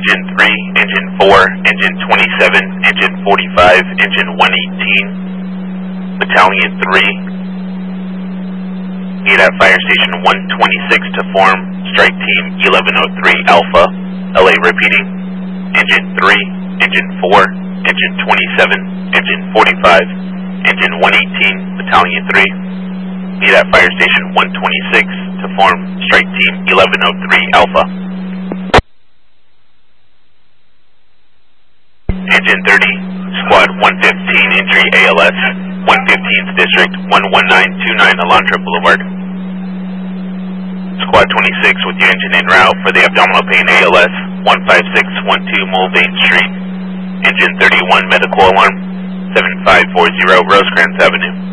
Engine 3, Engine 4, Engine 27, Engine 45, Engine 118, Battalion 3. Meet at Fire Station 126 to form Strike Team 1103 Alpha, LA repeating. Engine 3, Engine 4, Engine 27, Engine 45, Engine 118, Battalion 3. Meet at Fire Station 126 to form Strike Team 1103 Alpha. Engine 30, Squad 115, Entry ALS, 115th District, 11929 Elantra Boulevard. Squad 26 with your engine en route for the abdominal pain ALS, 15612 Mulvane Street. Engine 31, medical alarm, 7540 Rosecrans Avenue.